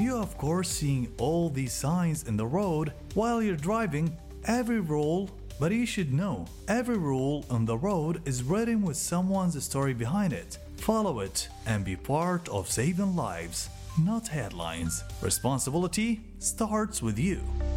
You of course seeing all these signs in the road while you're driving. Every rule, but you should know, every rule on the road is written with someone's story behind it. Follow it and be part of saving lives, not headlines. Responsibility starts with you.